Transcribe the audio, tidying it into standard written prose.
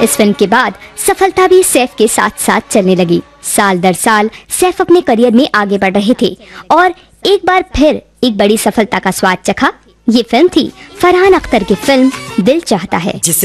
इस फिल्म के बाद सफलता भी सैफ के साथ साथ चलने लगी। साल दर साल सैफ अपने करियर में आगे बढ़ रहे थे और एक बार फिर एक बड़ी सफलता का स्वाद चखा। ये फिल्म थी फरहान अख्तर की फिल्म दिल चाहता है।